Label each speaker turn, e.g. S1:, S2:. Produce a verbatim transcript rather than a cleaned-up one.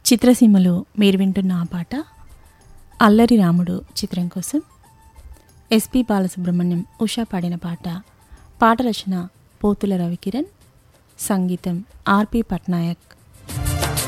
S1: చిత్రసీమలో మీరు వింటున్న ఆ పాట అల్లరి రాముడు చిత్రం కోసం ఎస్పి బాలసుబ్రహ్మణ్యం ఉషా పాడిన పాట. పాట రచన పోతుల రవికిరణ్, సంగీతం ఆర్పి పట్నాయక్.